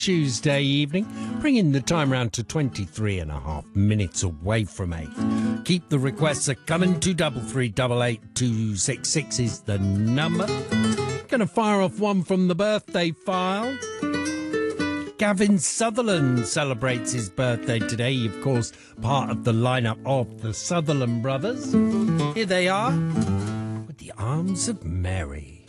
Tuesday evening, bringing the time round to 23 and a half minutes away from 8. Keep the requests a coming. 23888266 is the number. Gonna fire off one from the birthday file. Gavin Sutherland celebrates his birthday today, of course, part of the lineup of the Sutherland brothers. Here they are, with the Arms of Mary.